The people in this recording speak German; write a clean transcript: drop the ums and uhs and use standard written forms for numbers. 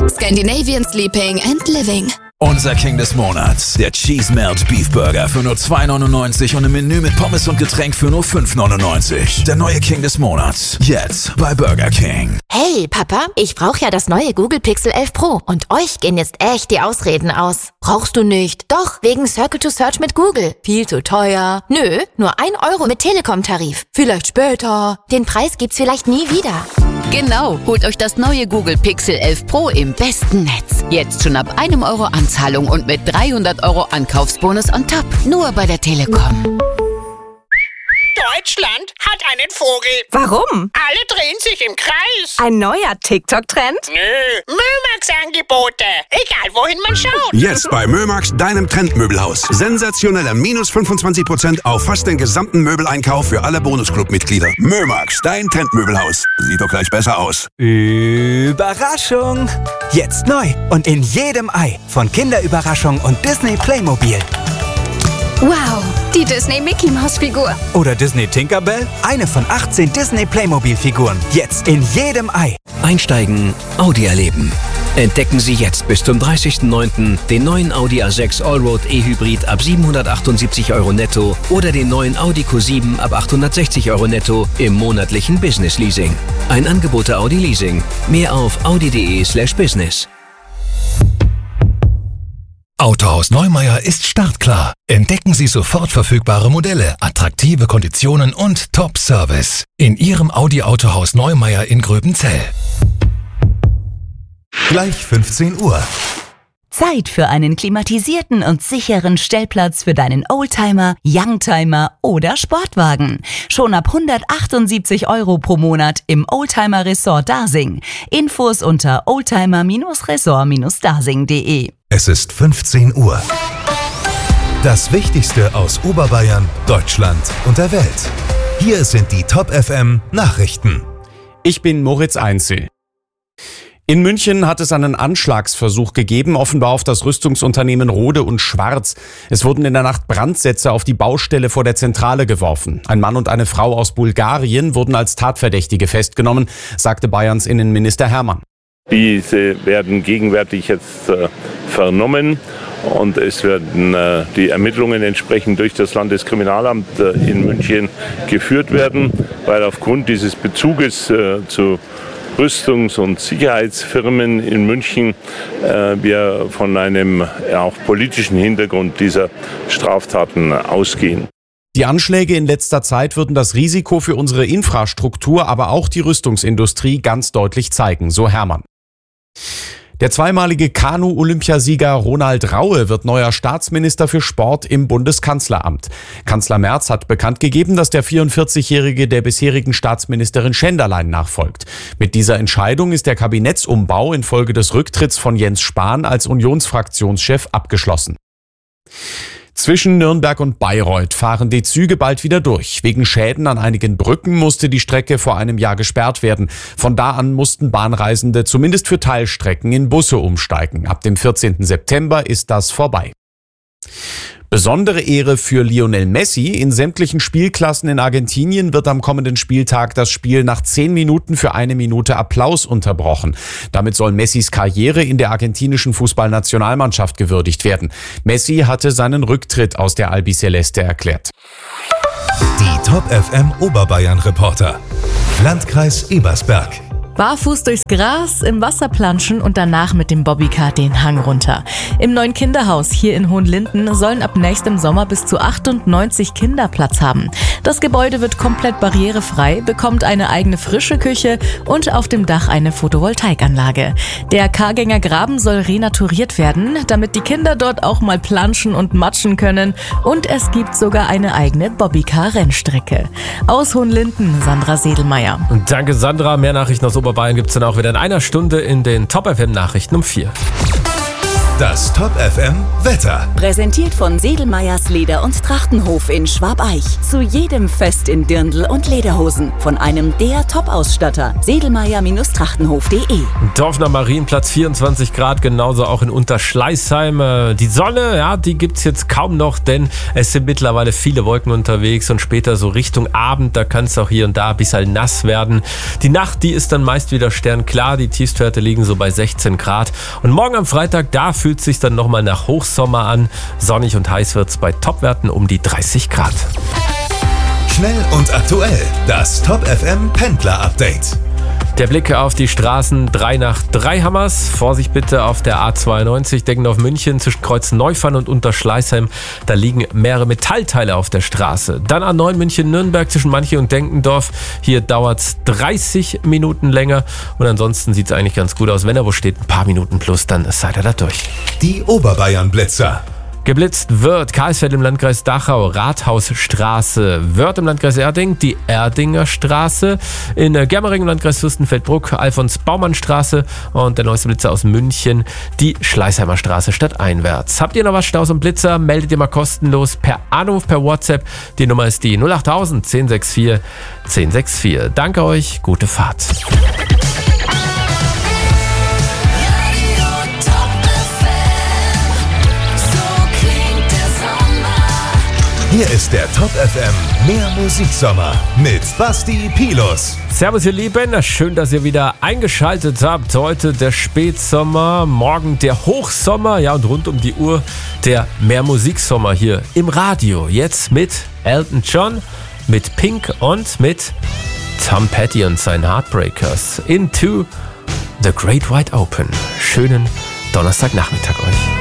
Scandinavian Sleeping and Living. Unser King des Monats, der Cheese Melt Beef Burger für nur $2,99 und im Menü mit Pommes und Getränk für nur $5,99. Der neue King des Monats, jetzt bei Burger King. Hey Papa, ich brauche ja das neue Google Pixel 11 Pro und euch gehen jetzt echt die Ausreden aus. Brauchst du nicht? Doch, wegen Circle to Search mit Google. Viel zu teuer. Nö, nur 1 Euro mit Telekom-Tarif. Vielleicht später. Den Preis gibt's vielleicht nie wieder. Genau, holt euch das neue Google Pixel 11 Pro im besten Netz. Jetzt schon ab 1 Euro Anzahlung und mit 300 Euro Ankaufsbonus on top. Nur bei der Telekom. Deutschland hat einen Vogel. Warum? Alle drehen sich im Kreis. Ein neuer TikTok-Trend? Nö, Mömax-Angebote. Egal, wohin man schaut. Jetzt bei Mömax, deinem Trendmöbelhaus. Sensationelle minus 25% auf fast den gesamten Möbeleinkauf für alle Bonusclub-Mitglieder. Mömax, dein Trendmöbelhaus. Sieht doch gleich besser aus. Überraschung! Jetzt neu und in jedem Ei von Kinderüberraschung und Disney Playmobil. Wow, die Disney Mickey Maus Figur. Oder Disney Tinkerbell, eine von 18 Disney Playmobil-Figuren. Jetzt in jedem Ei. Einsteigen, Audi erleben. Entdecken Sie jetzt bis zum 30.09. den neuen Audi A6 Allroad E-Hybrid ab 778 € netto oder den neuen Audi Q7 ab 860 € netto im monatlichen Business Leasing. Ein Angebot der Audi Leasing. Mehr auf audi.de/business. Autohaus Neumeier ist startklar. Entdecken Sie sofort verfügbare Modelle, attraktive Konditionen und Top-Service in Ihrem Audi Autohaus Neumeier in Gröbenzell. Gleich 15 Uhr. Zeit für einen klimatisierten und sicheren Stellplatz für deinen Oldtimer, Youngtimer oder Sportwagen. Schon ab 178 € pro Monat im Oldtimer Resort Dasing. Infos unter oldtimer-resort-dasing.de. Es ist 15 Uhr. Das Wichtigste aus Oberbayern, Deutschland und der Welt. Hier sind die Top FM Nachrichten. Ich bin Moritz Einzel. In München hat es einen Anschlagsversuch gegeben, offenbar auf das Rüstungsunternehmen Rohde und Schwarz. Es wurden in der Nacht Brandsätze auf die Baustelle vor der Zentrale geworfen. Ein Mann und eine Frau aus Bulgarien wurden als Tatverdächtige festgenommen, sagte Bayerns Innenminister Hermann. Diese werden gegenwärtig jetzt vernommen und es werden die Ermittlungen entsprechend durch das Landeskriminalamt in München geführt werden, weil aufgrund dieses Bezuges zu Rüstungs- und Sicherheitsfirmen in München wir von einem auch politischen Hintergrund dieser Straftaten ausgehen. Die Anschläge in letzter Zeit würden das Risiko für unsere Infrastruktur, aber auch die Rüstungsindustrie ganz deutlich zeigen, so Hermann. Der zweimalige Kanu-Olympiasieger Ronald Raue wird neuer Staatsminister für Sport im Bundeskanzleramt. Kanzler Merz hat bekannt gegeben, dass der 44-Jährige der bisherigen Staatsministerin Schenderlein nachfolgt. Mit dieser Entscheidung ist der Kabinettsumbau infolge des Rücktritts von Jens Spahn als Unionsfraktionschef abgeschlossen. Zwischen Nürnberg und Bayreuth fahren die Züge bald wieder durch. Wegen Schäden an einigen Brücken musste die Strecke vor einem Jahr gesperrt werden. Von da an mussten Bahnreisende zumindest für Teilstrecken in Busse umsteigen. Ab dem 14. September ist das vorbei. Besondere Ehre für Lionel Messi. In sämtlichen Spielklassen in Argentinien wird am kommenden Spieltag das Spiel nach 10 Minuten für 1 Minute Applaus unterbrochen. Damit soll Messis Karriere in der argentinischen Fußballnationalmannschaft gewürdigt werden. Messi hatte seinen Rücktritt aus der Albiceleste erklärt. Die Top FM Oberbayern Reporter. Landkreis Ebersberg. Barfuß durchs Gras, im Wasser planschen und danach mit dem Bobbycar den Hang runter. Im neuen Kinderhaus hier in Hohenlinden sollen ab nächstem Sommer bis zu 98 Kinder Platz haben. Das Gebäude wird komplett barrierefrei, bekommt eine eigene frische Küche und auf dem Dach eine Photovoltaikanlage. Der Kargänger Graben soll renaturiert werden, damit die Kinder dort auch mal planschen und matschen können. Und es gibt sogar eine eigene Bobbycar-Rennstrecke. Aus Hohenlinden, Sandra Sedelmeier. Und danke Sandra, mehr Nachrichten aus Oberbayern gibt es dann auch wieder in einer Stunde in den Top FM Nachrichten um 4. Das Top FM Wetter. Präsentiert von Sedelmeyers Leder- und Trachtenhof in Schwabeich. Zu jedem Fest in Dirndl und Lederhosen. Von einem der Top-Ausstatter. Sedelmeyer-Trachtenhof.de. Dorfner Marienplatz 24 Grad, genauso auch in Unterschleißheim. Die Sonne, ja, die gibt's jetzt kaum noch, denn es sind mittlerweile viele Wolken unterwegs und später so Richtung Abend, da kann es auch hier und da ein bisschen nass werden. Die Nacht, die ist dann meist wieder sternklar, die Tiefstwerte liegen so bei 16 Grad. Und morgen am Freitag, da fühlt es sich dann nochmal nach Hochsommer an. Sonnig und heiß wird's bei Topwerten um die 30 Grad. Schnell und aktuell, das Top FM Pendler Update. Der Blick auf die Straßen 3 nach Dreihammers. Vorsicht bitte auf der A92 Deggendorf München zwischen Kreuz Neufahren und Unterschleißheim. Da liegen mehrere Metallteile auf der Straße. Dann A9 München Nürnberg zwischen Manche und Denkendorf. Hier dauert es 30 Minuten länger. Und ansonsten sieht es eigentlich ganz gut aus. Wenn er wo steht, ein paar Minuten plus, dann seid ihr da durch. Die Oberbayern-Blitzer. Geblitzt wird Karlsfeld im Landkreis Dachau, Rathausstraße, Wörth im Landkreis Erding, die Erdinger Straße, in Germering im Landkreis Fürstenfeldbruck, Alfons-Baumann-Straße und der neueste Blitzer aus München, die Schleißheimer Straße stadteinwärts. Habt ihr noch was, Staus und Blitzer? Meldet ihr mal kostenlos per Anruf, per WhatsApp. Die Nummer ist die 08000 1064 1064. Danke euch, gute Fahrt. Hier ist der Top FM Mehr Musiksommer mit Basti Pilus. Servus ihr Lieben, schön, dass ihr wieder eingeschaltet habt. Heute der Spätsommer, morgen der Hochsommer, ja, und rund um die Uhr der Mehr Musiksommer hier im Radio. Jetzt mit Elton John, mit Pink und mit Tom Petty und seinen Heartbreakers. Into the Great Wide Open. Schönen Donnerstagnachmittag euch.